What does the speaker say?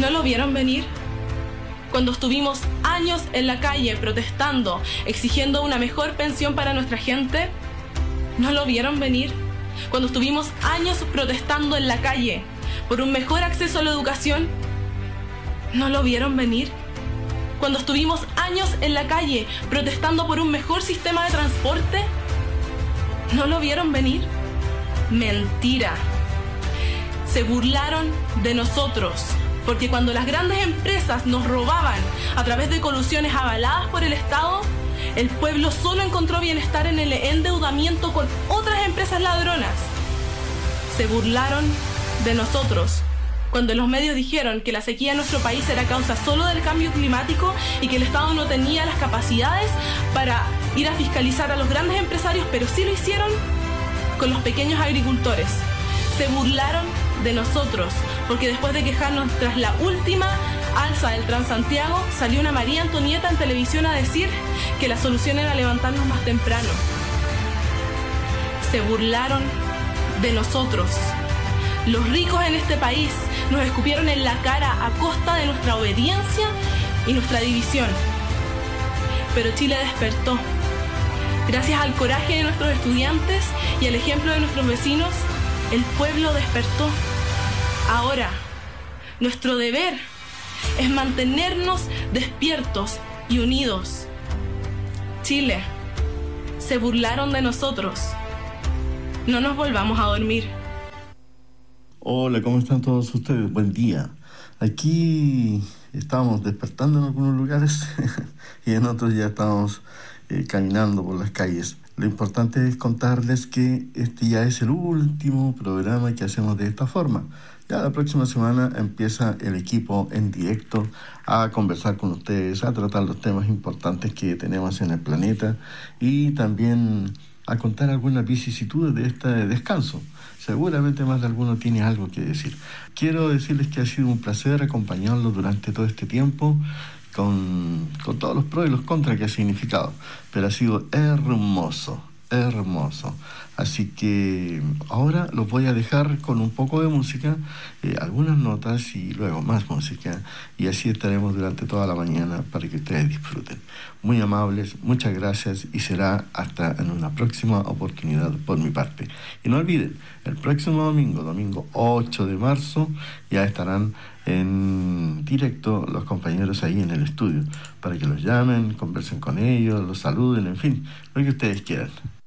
¿No lo vieron venir? Cuando estuvimos años en la calle protestando, exigiendo una mejor pensión para nuestra gente, ¿no lo vieron venir? Cuando estuvimos años protestando en la calle por un mejor acceso a la educación, ¿no lo vieron venir? Cuando estuvimos años en la calle protestando por un mejor sistema de transporte, ¿no lo vieron venir? Mentira. Se burlaron de nosotros, porque cuando las grandes empresas nos robaban a través de colusiones avaladas por el Estado, el pueblo solo encontró bienestar en el endeudamiento con otras empresas ladronas. Se burlaron de nosotros cuando los medios dijeron que la sequía en nuestro país era causa solo del cambio climático y que el Estado no tenía las capacidades para ir a fiscalizar a los grandes empresarios, pero sí lo hicieron con los pequeños agricultores. Se burlaron de nosotros, porque después de quejarnos tras la última alza del Transantiago, salió una María Antonieta en televisión a decir que la solución era levantarnos más temprano. Se burlaron de nosotros. Los ricos en este país nos escupieron en la cara a costa de nuestra obediencia y nuestra división. Pero Chile despertó. Gracias al coraje de nuestros estudiantes y al ejemplo de nuestros vecinos, el pueblo despertó. Ahora, nuestro deber es mantenernos despiertos y unidos. Chile, se burlaron de nosotros. No nos volvamos a dormir. Hola, ¿cómo están todos ustedes? Buen día. Aquí estamos despertando en algunos lugares y en otros ya estamos caminando por las calles. Lo importante es contarles que este ya es el último programa que hacemos de esta forma. Ya la próxima semana empieza el equipo en directo a conversar con ustedes, a tratar los temas importantes que tenemos en el planeta y también a contar algunas vicisitudes de este descanso. Seguramente más de alguno tiene algo que decir. Quiero decirles que ha sido un placer acompañarlos durante todo este tiempo con todos los pros y los contras que ha significado, pero ha sido hermoso. Así que ahora los voy a dejar con un poco de música, algunas notas y luego más música, y así estaremos durante toda la mañana para que ustedes disfruten. Muy amables, muchas gracias y será hasta en una próxima oportunidad por mi parte. Y no olviden, el próximo domingo 8 de marzo, ya estarán en directo los compañeros ahí en el estudio para que los llamen, conversen con ellos, los saluden, en fin, lo que ustedes quieran.